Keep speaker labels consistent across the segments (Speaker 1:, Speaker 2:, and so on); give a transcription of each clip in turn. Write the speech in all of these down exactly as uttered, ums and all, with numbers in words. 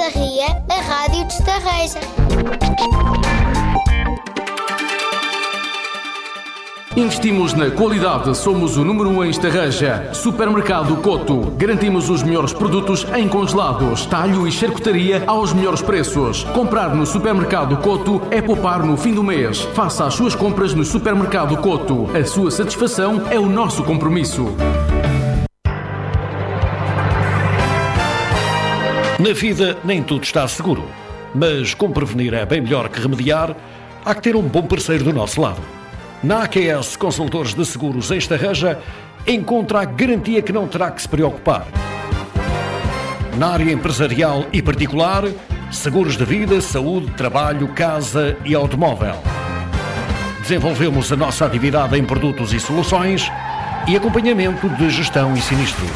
Speaker 1: Ria, a rádio de Estarreja.
Speaker 2: Investimos na qualidade, somos o número um em Estarreja. Supermercado Coto. Garantimos os melhores produtos em congelados, talho e charcutaria aos melhores preços. Comprar no Supermercado Coto é poupar no fim do mês. Faça as suas compras no Supermercado Coto. A sua satisfação é o nosso compromisso.
Speaker 3: Na vida nem tudo está seguro, mas como prevenir é bem melhor que remediar, há que ter um bom parceiro do nosso lado. Na A Q S Consultores de Seguros em Estarreja, encontra a garantia que não terá que se preocupar. Na área empresarial e particular, seguros de vida, saúde, trabalho, casa e automóvel. Desenvolvemos a nossa atividade em produtos e soluções e acompanhamento de gestão e sinistros.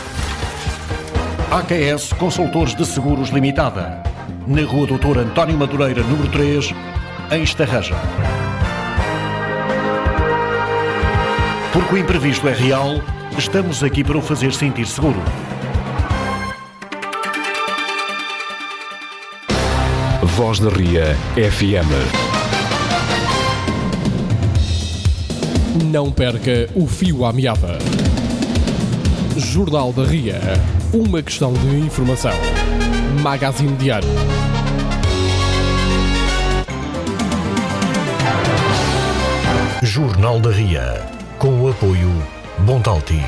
Speaker 3: A Q S Consultores de Seguros Limitada, na Rua doutor António Madureira, número três, em Estarreja. Porque o imprevisto é real, estamos aqui para o fazer sentir seguro.
Speaker 4: Voz da Ria F M.
Speaker 5: Não perca o fio à meada. Jornal da Ria. Uma questão de informação. Magazine Diário.
Speaker 3: Jornal da Ria. Com o apoio Bontalti.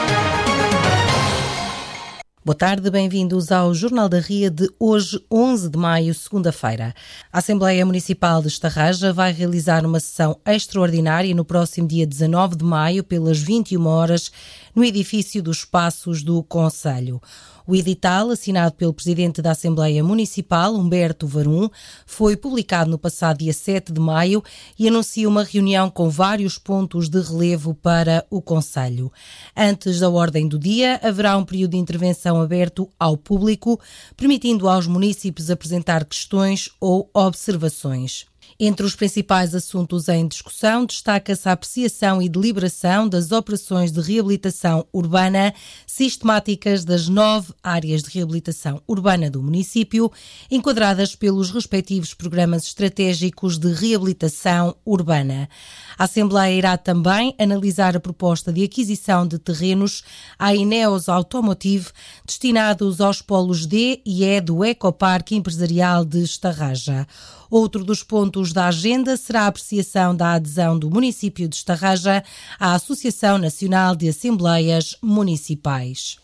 Speaker 6: Boa tarde, bem-vindos ao Jornal da Ria de hoje, onze de maio, segunda-feira. A Assembleia Municipal de Estarreja vai realizar uma sessão extraordinária no próximo dia dezanove de maio, pelas vinte e uma horas, no edifício dos Passos do Concelho. O edital, assinado pelo Presidente da Assembleia Municipal, Humberto Varum, foi publicado no passado dia sete de maio e anuncia uma reunião com vários pontos de relevo para o Concelho. Antes da ordem do dia, haverá um período de intervenção aberto ao público, permitindo aos munícipes apresentar questões ou observações. Entre os principais assuntos em discussão, destaca-se a apreciação e deliberação das operações de reabilitação urbana sistemáticas das nove áreas de reabilitação urbana do município, enquadradas pelos respectivos programas estratégicos de reabilitação urbana. A Assembleia irá também analisar a proposta de aquisição de terrenos à Ineos Automotive, destinados aos polos D e E do Ecoparque Empresarial de Estarreja. Outro dos pontos da agenda será a apreciação da adesão do município de Estarreja à Associação Nacional de Assembleias Municipais.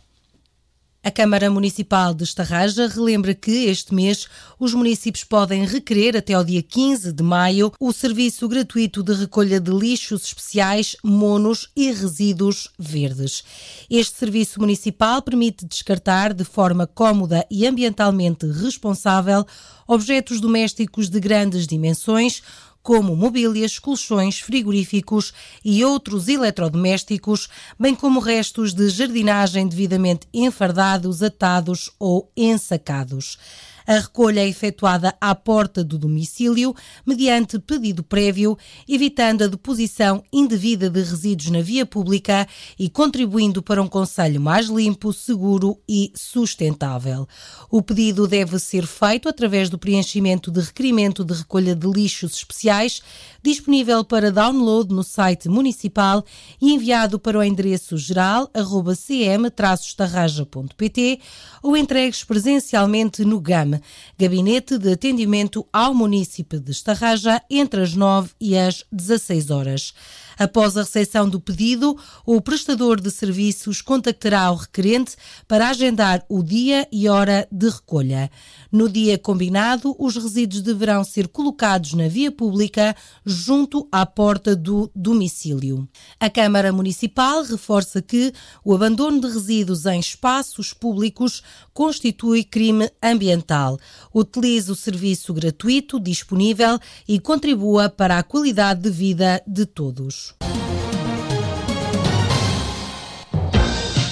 Speaker 6: A Câmara Municipal de Estarreja relembra que este mês os municípios podem requerer até ao dia quinze de maio o serviço gratuito de recolha de lixos especiais, monos e resíduos verdes. Este serviço municipal permite descartar de forma cómoda e ambientalmente responsável objetos domésticos de grandes dimensões, como mobílias, colchões, frigoríficos e outros eletrodomésticos, bem como restos de jardinagem devidamente enfardados, atados ou ensacados. A recolha é efetuada à porta do domicílio, mediante pedido prévio, evitando a deposição indevida de resíduos na via pública e contribuindo para um concelho mais limpo, seguro e sustentável. O pedido deve ser feito através do preenchimento de requerimento de recolha de lixos especiais, disponível para download no site municipal e enviado para o endereço geral arroba c m traço estarreja ponto p t ou entregues presencialmente no G A M, Gabinete de Atendimento ao Munícipe de Estarreja, entre as nove e as dezasseis horas. Após a recepção do pedido, o prestador de serviços contactará o requerente para agendar o dia e hora de recolha. No dia combinado, os resíduos deverão ser colocados na via pública junto à porta do domicílio. A Câmara Municipal reforça que o abandono de resíduos em espaços públicos constitui crime ambiental. Utilize o serviço gratuito disponível e contribua para a qualidade de vida de todos.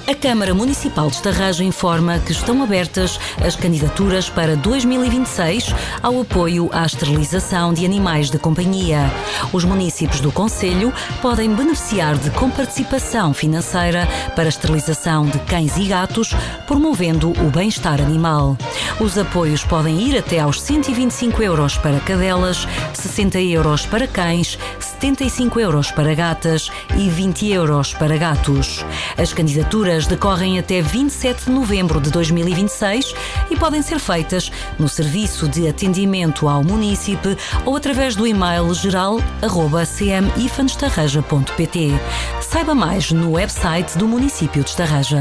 Speaker 7: A Câmara Municipal de Estarraja informa que estão abertas as candidaturas para dois mil e vinte e seis ao apoio à esterilização de animais de companhia. Os municípios do concelho podem beneficiar de comparticipação financeira para a esterilização de cães e gatos, promovendo o bem-estar animal. Os apoios podem ir até aos cento e vinte e cinco euros para cadelas, sessenta euros para cães, setenta e cinco euros para gatas e vinte euros para gatos. As candidaturas decorrem até vinte e sete de novembro de dois mil e vinte e seis e podem ser feitas no Serviço de Atendimento ao Munícipe ou através do e-mail geral arroba c m ifan estarraja ponto p t. Saiba mais no website do município de Estarraja.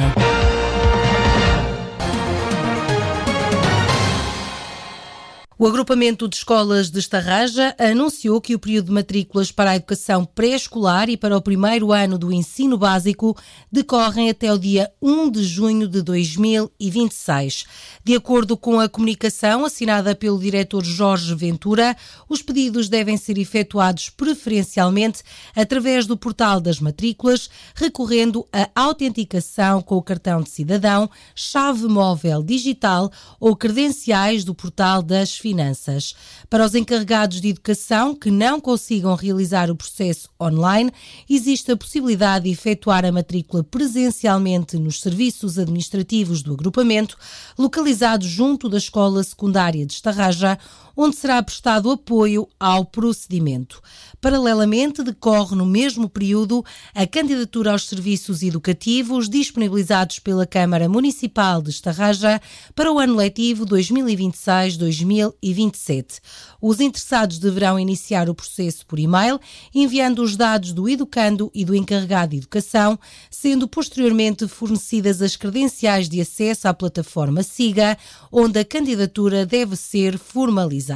Speaker 6: O agrupamento de escolas de Estarraja anunciou que o período de matrículas para a educação pré-escolar e para o primeiro ano do ensino básico decorrem até o dia um de junho de dois mil e vinte e seis. De acordo com a comunicação assinada pelo diretor Jorge Ventura, os pedidos devem ser efetuados preferencialmente através do portal das matrículas, recorrendo à autenticação com o cartão de cidadão, chave móvel digital ou credenciais do portal das Finanças. Para os encarregados de educação que não consigam realizar o processo online, existe a possibilidade de efetuar a matrícula presencialmente nos serviços administrativos do agrupamento, localizados junto da Escola Secundária de Estarraja, onde será prestado apoio ao procedimento. Paralelamente, decorre no mesmo período a candidatura aos serviços educativos disponibilizados pela Câmara Municipal de Estarraja para o ano letivo dois mil e vinte e seis dois mil e vinte e sete. Os interessados deverão iniciar o processo por e-mail, enviando os dados do educando e do encarregado de educação, sendo posteriormente fornecidas as credenciais de acesso à plataforma SIGA, onde a candidatura deve ser formalizada.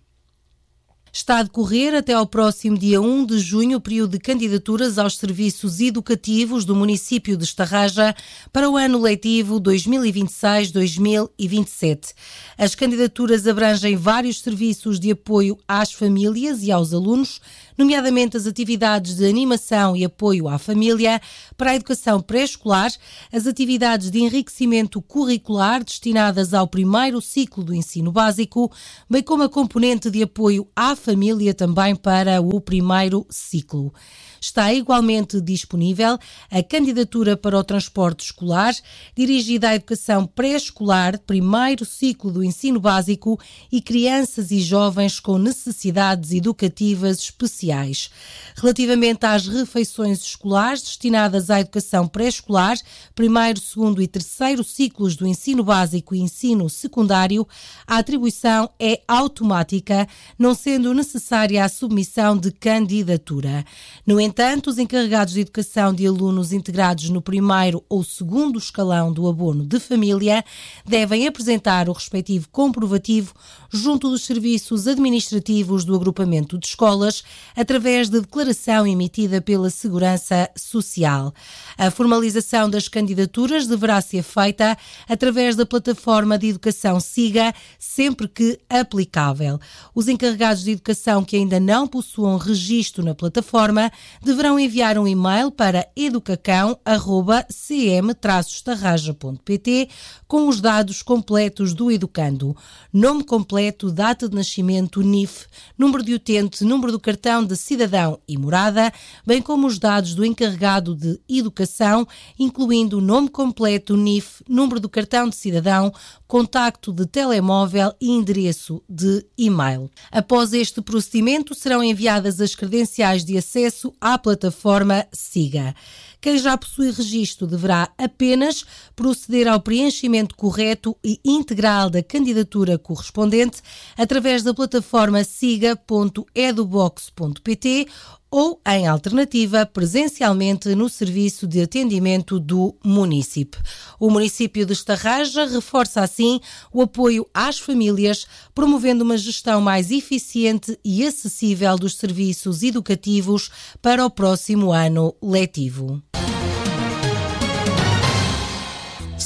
Speaker 6: Está a decorrer até ao próximo dia um de junho o período de candidaturas aos serviços educativos do município de Estarraja para o ano letivo dois mil e vinte e seis dois mil e vinte e sete. As candidaturas abrangem vários serviços de apoio às famílias e aos alunos, nomeadamente as atividades de animação e apoio à família, para a educação pré-escolar, as atividades de enriquecimento curricular destinadas ao primeiro ciclo do ensino básico, bem como a componente de apoio à família também para o primeiro ciclo. Está igualmente disponível a candidatura para o transporte escolar, dirigida à educação pré-escolar, primeiro ciclo do ensino básico e crianças e jovens com necessidades educativas especiais. Relativamente às refeições escolares destinadas à educação pré-escolar, primeiro, segundo e terceiro ciclos do ensino básico e ensino secundário, a atribuição é automática, não sendo necessária a submissão de candidatura. No entanto, os encarregados de educação de alunos integrados no primeiro ou segundo escalão do abono de família devem apresentar o respectivo comprovativo junto dos serviços administrativos do agrupamento de escolas, através de declaração emitida pela Segurança Social. A formalização das candidaturas deverá ser feita através da plataforma de educação SIGA, sempre que aplicável. Os encarregados de educação que ainda não possuam registro na plataforma deverão enviar um e-mail para educacão arroba c m traço estarraja ponto p t com os dados completos do educando: nome completo, data de nascimento, N I F, número de utente, número do cartão de cidadão e morada, bem como os dados do encarregado de educação, incluindo o nome completo, N I F, número do cartão de cidadão, contacto de telemóvel e endereço de e-mail. Após este procedimento, serão enviadas as credenciais de acesso à plataforma SIGA. Quem já possui registro deverá apenas proceder ao preenchimento correto e integral da candidatura correspondente através da plataforma siga ponto edubox ponto p t ou, em alternativa, presencialmente no serviço de atendimento do município. O município de Estarraja reforça assim o apoio às famílias, promovendo uma gestão mais eficiente e acessível dos serviços educativos para o próximo ano letivo.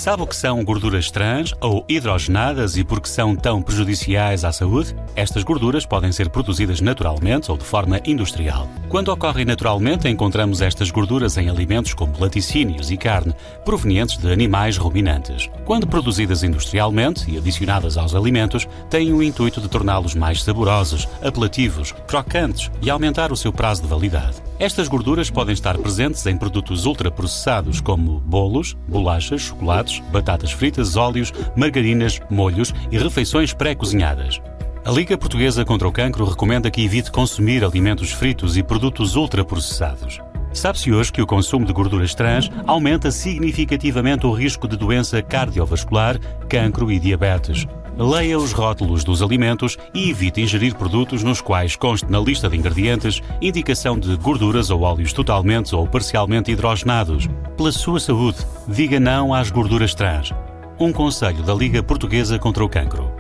Speaker 8: Sabe o que são gorduras trans ou hidrogenadas e por que são tão prejudiciais à saúde? Estas gorduras podem ser produzidas naturalmente ou de forma industrial. Quando ocorrem naturalmente, encontramos estas gorduras em alimentos como laticínios e carne, provenientes de animais ruminantes. Quando produzidas industrialmente e adicionadas aos alimentos, têm o intuito de torná-los mais saborosos, apelativos, crocantes e aumentar o seu prazo de validade. Estas gorduras podem estar presentes em produtos ultraprocessados como bolos, bolachas, chocolates, batatas fritas, óleos, margarinas, molhos e refeições pré-cozinhadas. A Liga Portuguesa contra o Cancro recomenda que evite consumir alimentos fritos e produtos ultraprocessados. Sabe-se hoje que o consumo de gorduras trans aumenta significativamente o risco de doença cardiovascular, cancro e diabetes. Leia os rótulos dos alimentos e evite ingerir produtos nos quais conste na lista de ingredientes indicação de gorduras ou óleos totalmente ou parcialmente hidrogenados. Pela sua saúde, diga não às gorduras trans. Um conselho da Liga Portuguesa contra o Cancro.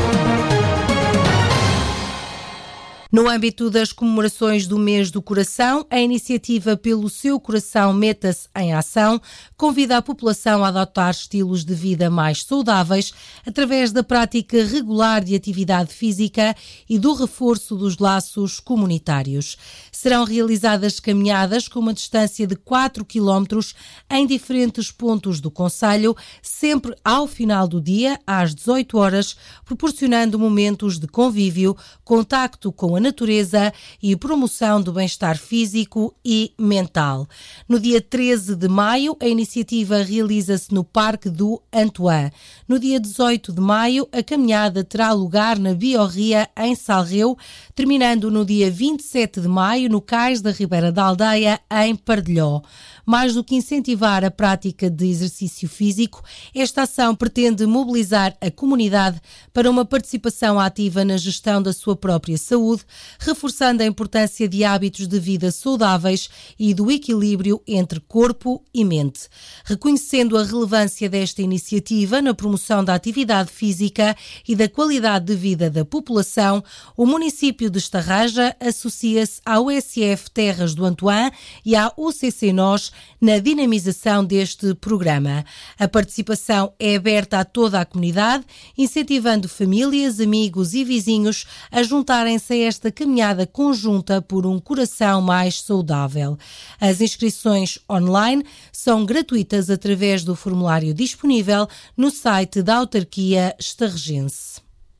Speaker 6: No âmbito das comemorações do Mês do Coração, a iniciativa Pelo Seu Coração Meta-se em Ação convida a população a adotar estilos de vida mais saudáveis através da prática regular de atividade física e do reforço dos laços comunitários. Serão realizadas caminhadas com uma distância de quatro quilómetros em diferentes pontos do concelho, sempre ao final do dia, às dezoito horas, proporcionando momentos de convívio, contacto com a natureza e promoção do bem-estar físico e mental. No dia treze de maio, a iniciativa realiza-se no Parque do Antoine. No dia dezoito de maio, a caminhada terá lugar na Biorria, em Salreu, terminando no dia vinte e sete de maio, no Cais da Ribeira da Aldeia, em Pardelhó. Mais do que incentivar a prática de exercício físico, esta ação pretende mobilizar a comunidade para uma participação ativa na gestão da sua própria saúde, reforçando a importância de hábitos de vida saudáveis e do equilíbrio entre corpo e mente. Reconhecendo a relevância desta iniciativa na promoção da atividade física e da qualidade de vida da população, o município de Estarraja associa-se à U S F Terras do Antoine e à U C C Nós na dinamização deste programa. A participação é aberta a toda a comunidade, incentivando famílias, amigos e vizinhos a juntarem-se a esta caminhada conjunta por um coração mais saudável. As inscrições online são gratuitas através do formulário disponível no site da autarquia estarrejense.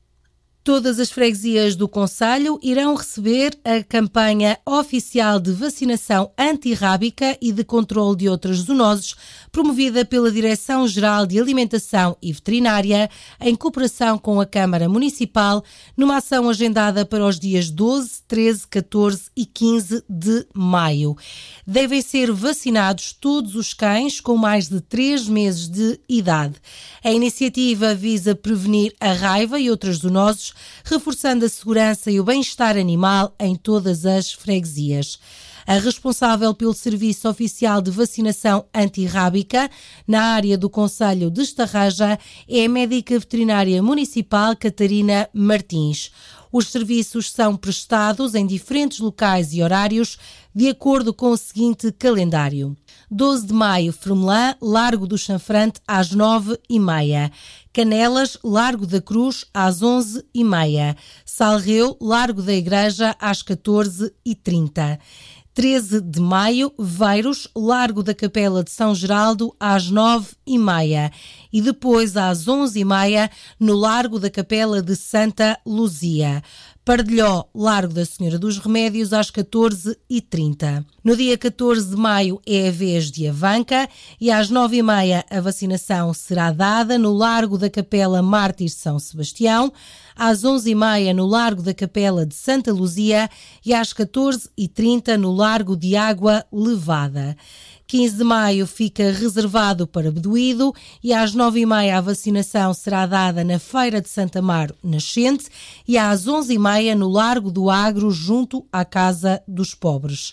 Speaker 6: Todas as freguesias do concelho irão receber a campanha oficial de vacinação antirrábica e de controle de outras zoonoses, promovida pela Direção-Geral de Alimentação e Veterinária, em cooperação com a Câmara Municipal, numa ação agendada para os dias doze, treze, catorze e quinze de maio. Devem ser vacinados todos os cães com mais de três meses de idade. A iniciativa visa prevenir a raiva e outras zoonoses, reforçando a segurança e o bem-estar animal em todas as freguesias. A responsável pelo Serviço Oficial de Vacinação Antirrábica na área do concelho de Estarraja é a médica veterinária municipal Catarina Martins. Os serviços são prestados em diferentes locais e horários de acordo com o seguinte calendário. doze de maio, Fremelã, Largo do Chanfrante, às nove e meia. Canelas, Largo da Cruz, às onze e meia. Salreu, Largo da Igreja, às catorze e trinta. treze de maio, Veiros, Largo da Capela de São Geraldo, às nove e meia. E depois, às onze e meia, no Largo da Capela de Santa Luzia. Pardelhó, Largo da Senhora dos Remédios, às catorze e trinta. No dia catorze de maio é a vez de Avanca e às nove e meia a vacinação será dada no Largo da Capela Mártires São Sebastião, às onze e meia no Largo da Capela de Santa Luzia e às catorze e trinta no Largo de Água Levada. quinze de maio fica reservado para Bedoído e às nove e meia a vacinação será dada na Feira de Santa Amaro Nascente e às onze e meia no Largo do Agro, junto à Casa dos Pobres.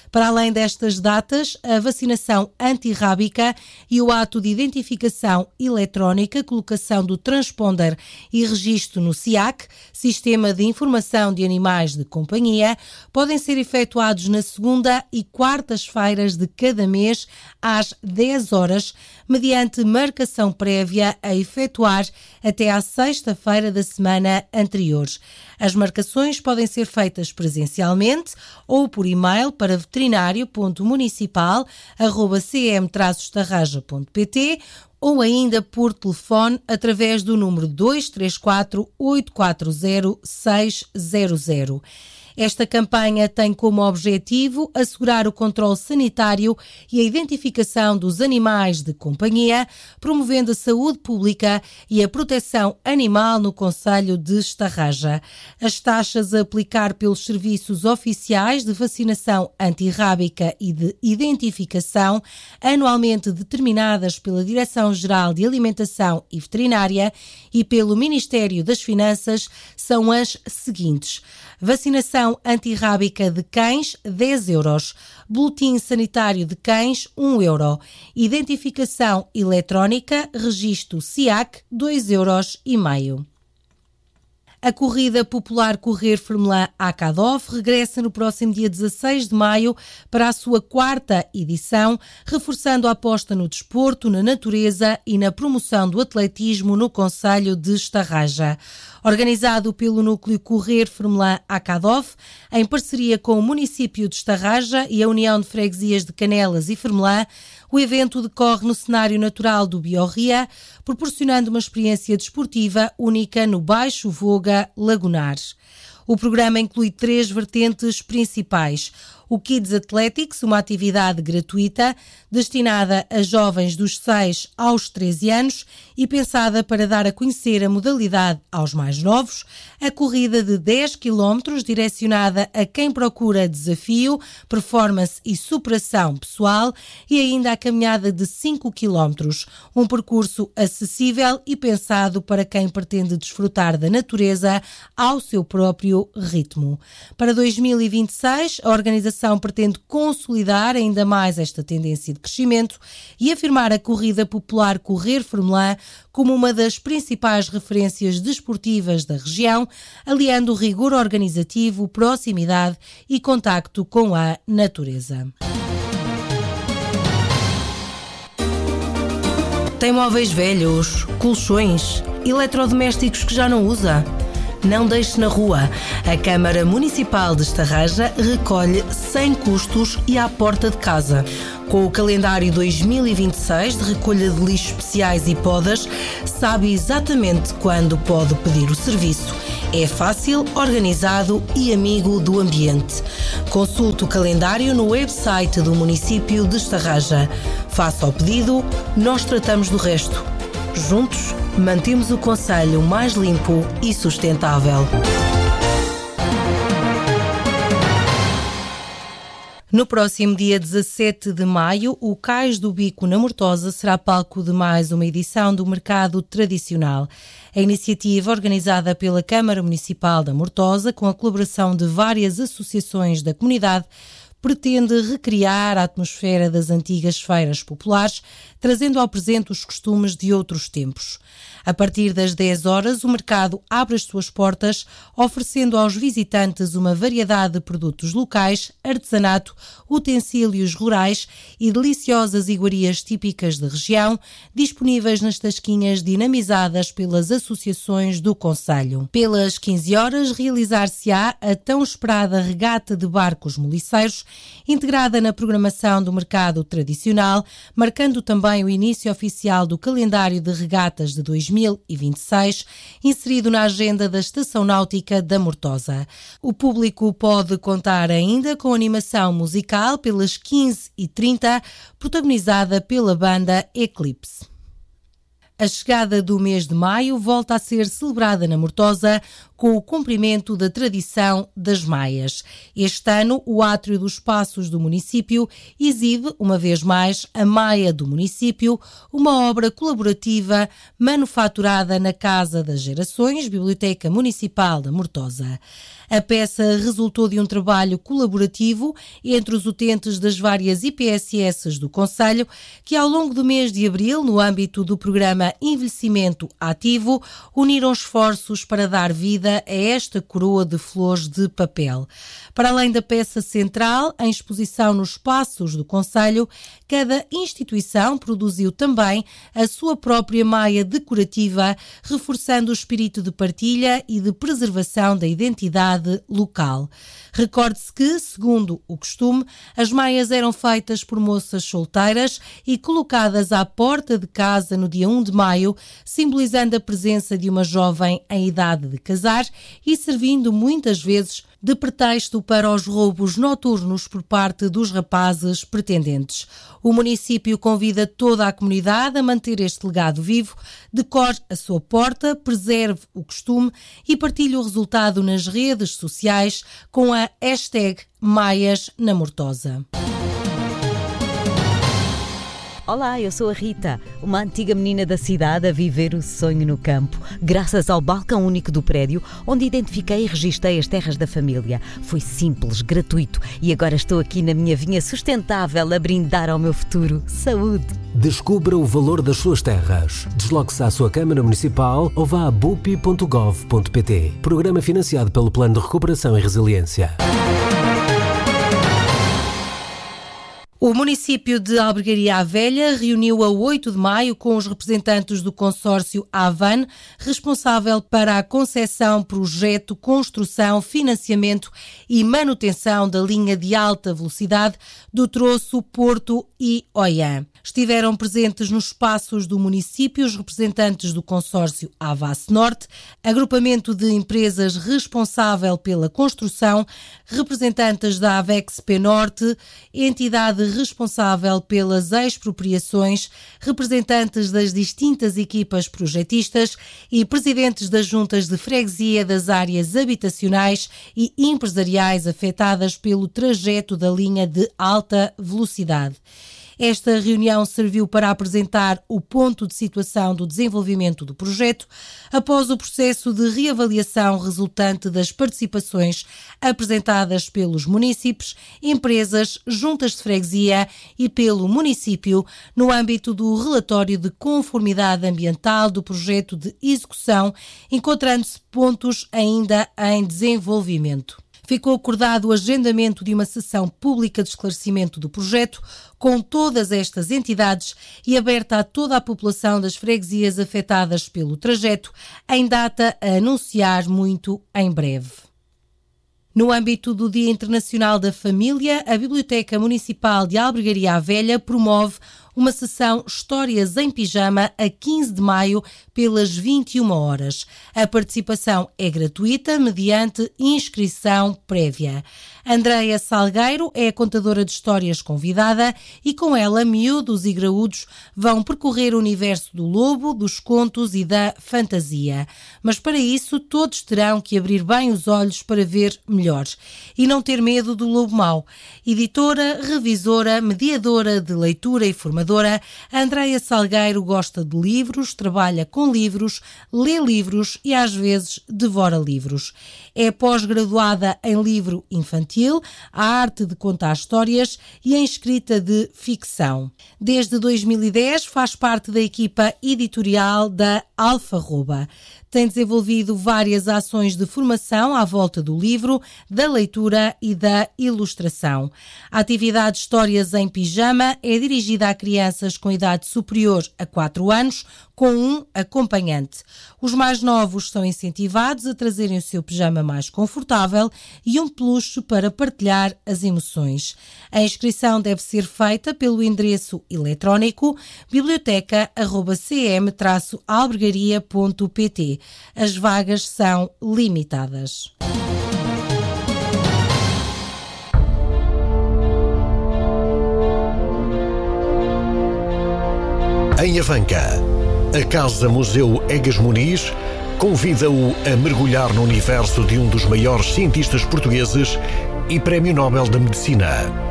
Speaker 6: Para além destas datas, a vacinação antirrábica e o ato de identificação eletrónica, colocação do transponder e registro no S I A C, Sistema de Informação de Animais de Companhia, podem ser efetuados na segunda e quartas-feiras de cada mês, às dez horas, mediante marcação prévia a efetuar até à sexta-feira da semana anterior. As marcações podem ser feitas presencialmente ou por e-mail para veterinário ponto municipal arroba c m traço estarraja ponto p t ou ainda por telefone através do número dois três quatro, oito quatro zero, seis zero zero. Esta campanha tem como objetivo assegurar o controle sanitário e a identificação dos animais de companhia, promovendo a saúde pública e a proteção animal no concelho de Estarraja. As taxas a aplicar pelos serviços oficiais de vacinação antirrábica e de identificação, anualmente determinadas pela Direção-Geral de Alimentação e Veterinária e pelo Ministério das Finanças, são as seguintes: vacinação antirrábica de cães, dez euros. Boletim sanitário de cães, um euro. Identificação eletrónica, registro S I A C, dois euros e meio. A corrida popular Correr Fermelã à Cadov regressa no próximo dia dezasseis de maio para a sua quarta edição, reforçando a aposta no desporto, na natureza e na promoção do atletismo no concelho de Estarraja. Organizado pelo núcleo Correr Fermelã à Cadov, em parceria com o município de Estarraja e a União de Freguesias de Canelas e Fermelã, o evento decorre no cenário natural do Biorria, proporcionando uma experiência desportiva única no Baixo Voga Lagunar. O programa inclui três vertentes principais: o Kids Athletics, uma atividade gratuita destinada a jovens dos seis aos treze anos e pensada para dar a conhecer a modalidade aos mais novos; a corrida de dez quilómetros, direcionada a quem procura desafio, performance e superação pessoal; e ainda a caminhada de cinco quilómetros, um percurso acessível e pensado para quem pretende desfrutar da natureza ao seu próprio ritmo. Para dois mil e vinte e seis, a organização pretende consolidar ainda mais esta tendência de crescimento e afirmar a corrida popular Correr Fermelã como uma das principais referências desportivas da região, aliando rigor organizativo, proximidade e contacto com a natureza. Tem móveis velhos, colchões, eletrodomésticos que já não usa? Não deixe na rua. A Câmara Municipal de Estarraja recolhe sem custos e à porta de casa. Com o calendário dois mil e vinte e seis de recolha de lixos especiais e podas, sabe exatamente quando pode pedir o serviço. É fácil, organizado e amigo do ambiente. Consulte o calendário no website do município de Estarraja. Faça o pedido, nós tratamos do resto. Juntos, mantemos o concelho mais limpo e sustentável. No próximo dia dezassete de maio, o Cais do Bico na Mortosa será palco de mais uma edição do Mercado Tradicional. A iniciativa, organizada pela Câmara Municipal da Mortosa, com a colaboração de várias associações da comunidade, pretende recriar a atmosfera das antigas feiras populares, trazendo ao presente os costumes de outros tempos. A partir das dez horas, o mercado abre as suas portas, oferecendo aos visitantes uma variedade de produtos locais, artesanato, utensílios rurais e deliciosas iguarias típicas da região, disponíveis nas tasquinhas dinamizadas pelas associações do concelho. Pelas quinze horas, realizar-se-á a tão esperada regata de barcos moliceiros, integrada na programação do mercado tradicional, marcando também o início oficial do calendário de regatas de dois mil e vinte e seis, inserido na agenda da Estação Náutica da Mortosa. O público pode contar ainda com animação musical pelas quinze e trinta, protagonizada pela banda Eclipse. A chegada do mês de maio volta a ser celebrada na Mortosa com o cumprimento da tradição das maias. Este ano, o átrio dos Passos do município exibe, uma vez mais, a Maia do município, uma obra colaborativa manufaturada na Casa das Gerações, Biblioteca Municipal da Mortosa. A peça resultou de um trabalho colaborativo entre os utentes das várias I P S S do concelho, que ao longo do mês de abril, no âmbito do programa Envelhecimento Ativo, uniram esforços para dar vida a esta coroa de flores de papel. Para além da peça central, em exposição nos Passos do concelho, cada instituição produziu também a sua própria maia decorativa, reforçando o espírito de partilha e de preservação da identidade local. Recorde-se que, segundo o costume, as maias eram feitas por moças solteiras e colocadas à porta de casa no dia primeiro de maio, simbolizando a presença de uma jovem em idade de casar e servindo muitas vezes de pretexto para os roubos noturnos por parte dos rapazes pretendentes. O município convida toda a comunidade a manter este legado vivo, decore a sua porta, preserve o costume e partilhe o resultado nas redes sociais com a hashtag Maias na Mortosa.
Speaker 9: Olá, eu sou a Rita, uma antiga menina da cidade a viver o sonho no campo, graças ao balcão único do prédio, onde identifiquei e registrei as terras da família. Foi simples, gratuito e agora estou aqui na minha vinha sustentável a brindar ao meu futuro. Saúde!
Speaker 10: Descubra o valor das suas terras. Desloque-se à sua Câmara Municipal ou vá a bupi ponto gov ponto pt. Programa financiado pelo Plano de Recuperação e Resiliência.
Speaker 6: O município de Albergaria à Velha reuniu a oito de maio com os representantes do consórcio Avan, responsável para a concepção, projeto, construção, financiamento e manutenção da linha de alta velocidade do troço Porto e Oiã. Estiveram presentes nos espaços do município os representantes do consórcio Avas Norte, agrupamento de empresas responsável pela construção, representantes da Avexp Norte, entidade responsável pelas expropriações, representantes das distintas equipas projetistas e presidentes das juntas de freguesia das áreas habitacionais e empresariais afetadas pelo trajeto da linha de alta velocidade. Esta reunião serviu para apresentar o ponto de situação do desenvolvimento do projeto após o processo de reavaliação resultante das participações apresentadas pelos munícipes, empresas, juntas de freguesia e pelo município no âmbito do relatório de conformidade ambiental do projeto de execução, encontrando-se pontos ainda em desenvolvimento. Ficou acordado o agendamento de uma sessão pública de esclarecimento do projeto com todas estas entidades e aberta a toda a população das freguesias afetadas pelo trajeto, em data a anunciar muito em breve. No âmbito do Dia Internacional da Família, a Biblioteca Municipal de Albergaria à Velha promove uma sessão Histórias em Pijama a quinze de maio pelas vinte e uma horas. A participação é gratuita mediante inscrição prévia. Andreia Salgueiro é a contadora de histórias convidada e com ela miúdos e graúdos vão percorrer o universo do lobo, dos contos e da fantasia. Mas para isso todos terão que abrir bem os olhos para ver melhor e não ter medo do lobo mau. Editora, revisora, mediadora de leitura e formadora, Andreia Salgueiro gosta de livros, trabalha com livros, lê livros e às vezes devora livros. É pós-graduada em livro infantil, a arte de contar histórias e em escrita de ficção. Desde dois mil e dez faz parte da equipa editorial da Alfarroba. Tem desenvolvido várias ações de formação à volta do livro, da leitura e da ilustração. A atividade Histórias em Pijama é dirigida a crianças com idade superior a quatro anos, com um acompanhante. Os mais novos são incentivados a trazerem o seu pijama mais confortável e um peluche para partilhar as emoções. A inscrição deve ser feita pelo endereço eletrónico biblioteca arroba c m traço albergaria ponto p t. As vagas são limitadas.
Speaker 11: Em Avanca, a Casa Museu Egas Muniz
Speaker 3: convida-o a mergulhar no universo de um dos maiores cientistas portugueses e Prémio Nobel da Medicina.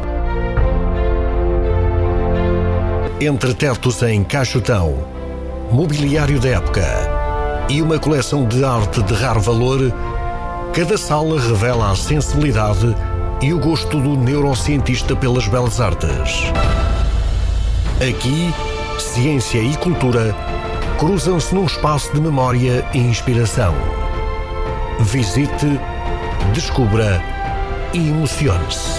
Speaker 3: Entre tetos em caixotão, mobiliário da época e uma coleção de arte de raro valor, cada sala revela a sensibilidade e o gosto do neurocientista pelas belas artes. Aqui, ciência e cultura cruzam-se num espaço de memória e inspiração. Visite, descubra e emocione-se.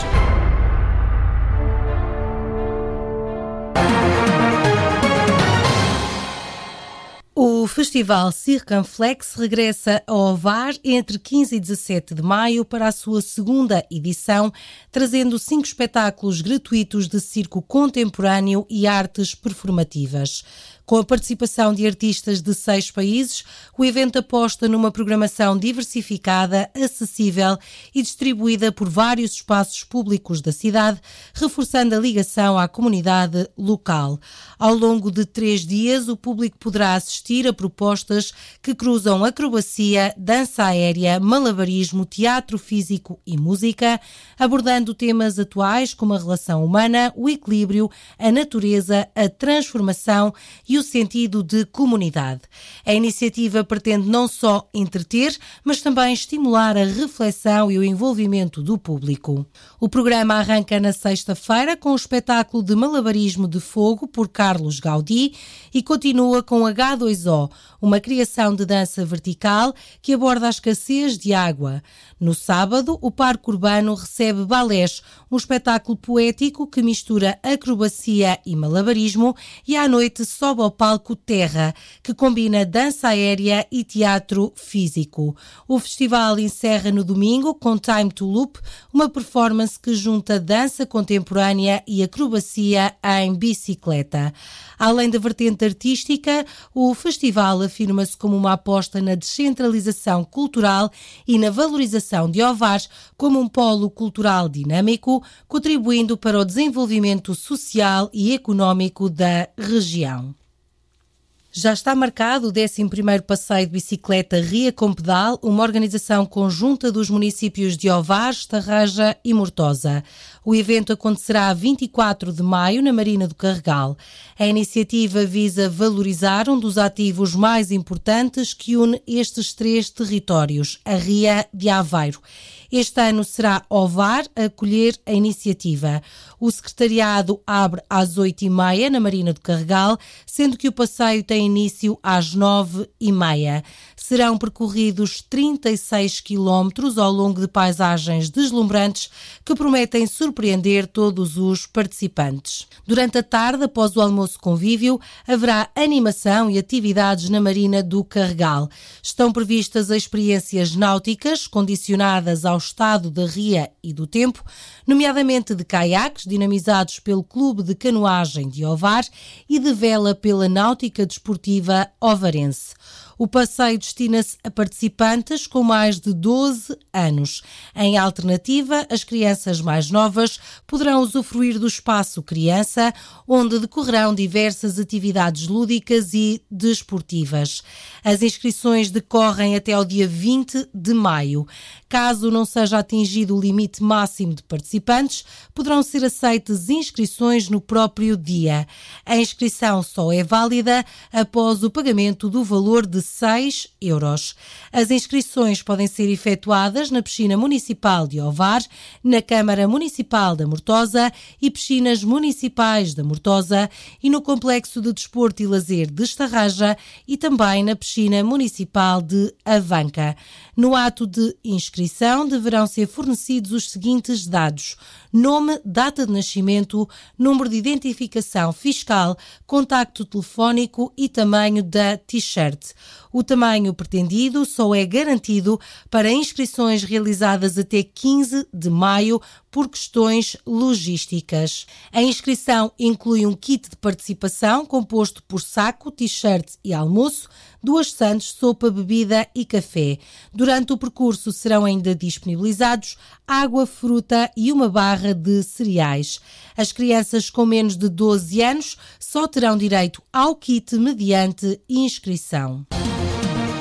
Speaker 6: O Festival Circunflex regressa ao Ovar entre quinze e dezassete de maio para a sua segunda edição, trazendo cinco espetáculos gratuitos de circo contemporâneo e artes performativas. Com a participação de artistas de seis países, o evento aposta numa programação diversificada, acessível e distribuída por vários espaços públicos da cidade, reforçando a ligação à comunidade local. Ao longo de três dias, o público poderá assistir a propostas que cruzam acrobacia, dança aérea, malabarismo, teatro físico e música, abordando temas atuais como a relação humana, o equilíbrio, a natureza, a transformação e o sentido de comunidade. A iniciativa pretende não só entreter, mas também estimular a reflexão e o envolvimento do público. O programa arranca na sexta-feira com o espetáculo de malabarismo de fogo por Carlos Gaudí e continua com H dois O, uma criação de dança vertical que aborda a escassez de água. No sábado, o Parque Urbano recebe Balés, um espetáculo poético que mistura acrobacia e malabarismo, e à noite sobe ao palco Terra, que combina dança aérea e teatro físico. O festival encerra no domingo com Time to Loop, uma performance que junta dança contemporânea e acrobacia em bicicleta. Além da vertente artística, o festival afirma-se como uma aposta na descentralização cultural e na valorização de Ovar como um polo cultural dinâmico, contribuindo para o desenvolvimento social e económico da região. Já está marcado o décimo primeiro Passeio de Bicicleta Ria com Pedal, uma organização conjunta dos municípios de Ovar, Estarreja e Mortosa. O evento acontecerá a vinte e quatro de maio na Marina do Carregal. A iniciativa visa valorizar um dos ativos mais importantes que une estes três territórios, a Ria de Aveiro. Este ano será Ovar a acolher a iniciativa. O secretariado abre às oito e meia na Marina do Carregal, sendo que o passeio tem início às nove e meia. Serão percorridos trinta e seis quilómetros ao longo de paisagens deslumbrantes que prometem surpreender todos os participantes. Durante a tarde, após o almoço convívio, haverá animação e atividades na Marina do Carregal. Estão previstas experiências náuticas condicionadas ao estado da ria e do tempo, nomeadamente de caiaques dinamizados pelo Clube de Canoagem de Ovar e de vela pela Náutica Desportiva Ovarense. O passeio destina-se a participantes com mais de doze anos. Em alternativa, as crianças mais novas poderão usufruir do espaço criança, onde decorrerão diversas atividades lúdicas e desportivas. As inscrições decorrem até ao dia vinte de maio. Caso não seja atingido o limite máximo de participantes, poderão ser aceitas inscrições no próprio dia. A inscrição só é válida após o pagamento do valor de seis euros. As inscrições podem ser efetuadas na Piscina Municipal de Ovar, na Câmara Municipal da Mortosa e Piscinas Municipais da Mortosa e no Complexo de Desporto e Lazer de Estarreja e também na Piscina Municipal de Avanca. No ato de inscrição deverão ser fornecidos os seguintes dados: nome, data de nascimento, número de identificação fiscal, contacto telefónico e tamanho da t-shirt. O tamanho pretendido só é garantido para inscrições realizadas até quinze de maio por questões logísticas. A inscrição inclui um kit de participação composto por saco, t-shirt e almoço, duas sandes, sopa, bebida e café. Durante o percurso serão ainda disponibilizados água, fruta e uma barra de cereais. As crianças com menos de doze anos só terão direito ao kit mediante inscrição.